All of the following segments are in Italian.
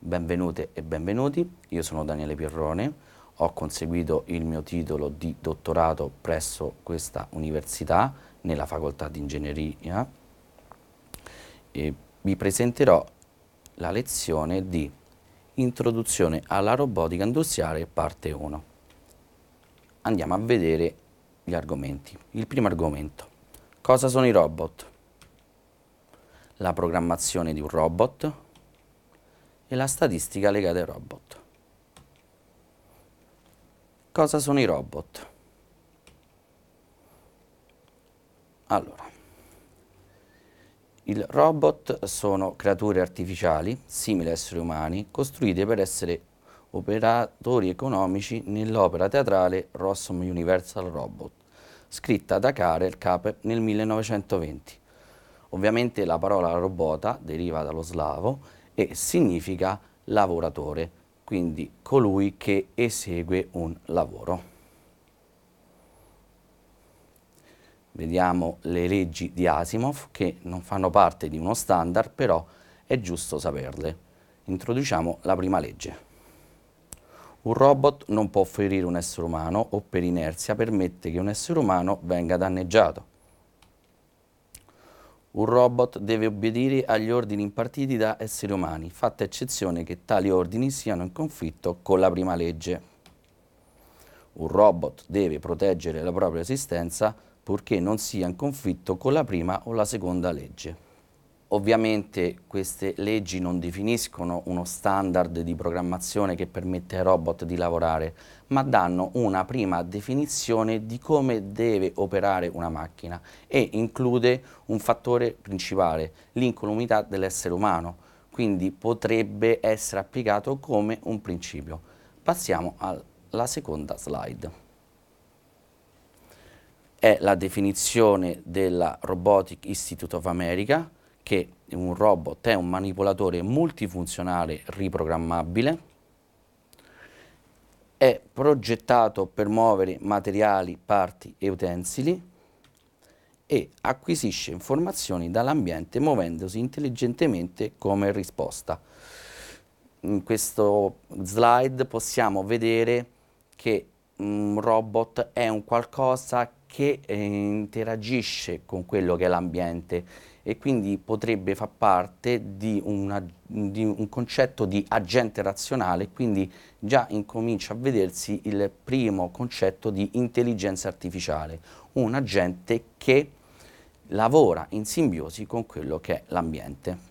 Benvenute e benvenuti, io sono Daniele Pierrone, ho conseguito il mio titolo di dottorato presso questa università nella facoltà di ingegneria e vi presenterò la lezione di Introduzione alla robotica industriale parte 1. Andiamo a vedere gli argomenti. Il primo argomento: cosa sono i robot? La programmazione di un robot e la statistica legata ai robot. Cosa sono i robot? Allora, i robot sono creature artificiali, simili a esseri umani, costruite per essere operatori economici nell'opera teatrale Rossum Universal Robot, scritta da Karel Capper nel 1920. Ovviamente la parola robota deriva dallo slavo e significa lavoratore, quindi colui che esegue un lavoro. Vediamo le leggi di Asimov, che non fanno parte di uno standard, però è giusto saperle. Introduciamo la prima legge. Un robot non può ferire un essere umano o per inerzia permette che un essere umano venga danneggiato. Un robot deve obbedire agli ordini impartiti da esseri umani, fatta eccezione che tali ordini siano in conflitto con la prima legge. Un robot deve proteggere la propria esistenza purché non sia in conflitto con la prima o la seconda legge. Ovviamente queste leggi non definiscono uno standard di programmazione che permette ai robot di lavorare, ma danno una prima definizione di come deve operare una macchina e include un fattore principale, l'incolumità dell'essere umano, quindi potrebbe essere applicato come un principio. Passiamo alla seconda slide. È la definizione della Robotic Institute of America, che un robot è un manipolatore multifunzionale riprogrammabile, è progettato per muovere materiali, parti e utensili e acquisisce informazioni dall'ambiente muovendosi intelligentemente come risposta. In questo slide possiamo vedere che un robot è un qualcosa che interagisce con quello che è l'ambiente e quindi potrebbe far parte di un concetto di agente razionale, quindi già incomincia a vedersi il primo concetto di intelligenza artificiale, un agente che lavora in simbiosi con quello che è l'ambiente.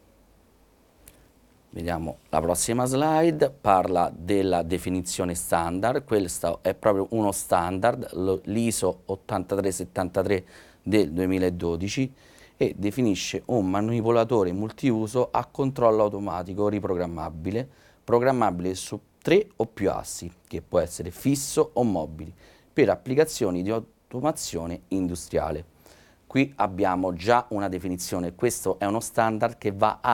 Vediamo la prossima slide, parla della definizione standard. Questo è proprio uno standard, l'ISO 8373 del 2012, e definisce un manipolatore multiuso a controllo automatico riprogrammabile, programmabile su 3 o più assi, che può essere fisso o mobili, per applicazioni di automazione industriale. Qui abbiamo già una definizione, questo è uno standard che va a